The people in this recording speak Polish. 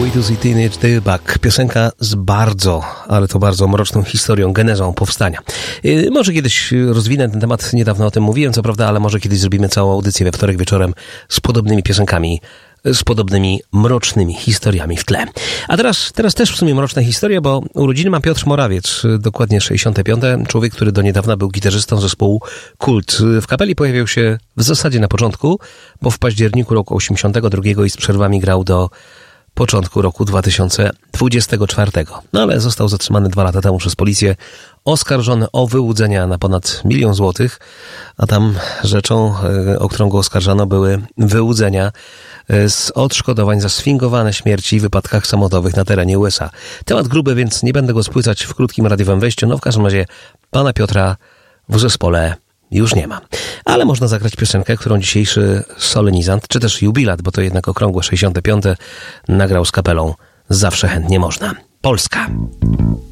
Wheatus i Teenage Dirtbag. Piosenka z bardzo, ale to bardzo mroczną historią, genezą powstania. Może kiedyś rozwinę ten temat, niedawno o tym mówiłem, co prawda, ale może kiedyś zrobimy całą audycję we wtorek wieczorem z podobnymi piosenkami, z podobnymi mrocznymi historiami w tle. A teraz też w sumie mroczna historia, bo urodziny ma Piotr Morawiec, dokładnie 65. Człowiek, który do niedawna był gitarzystą zespołu Kult. W kapeli pojawiał się w zasadzie na początku, bo w październiku roku 82 i z przerwami grał do początku roku 2024. No ale został zatrzymany 2 lata temu przez policję, oskarżony o wyłudzenia na ponad 1 000 000 złotych, a tam rzeczą, o którą go oskarżano, były wyłudzenia z odszkodowań za sfingowane śmierci w wypadkach samochodowych na terenie USA. Temat gruby, więc nie będę go spłycać w krótkim radiowym wejściu. No w każdym razie pana Piotra w zespole już nie ma. Ale można zagrać piosenkę, którą dzisiejszy solenizant, czy też jubilat, bo to jednak okrągłe 65. nagrał z kapelą Zawsze chętnie można. Polska.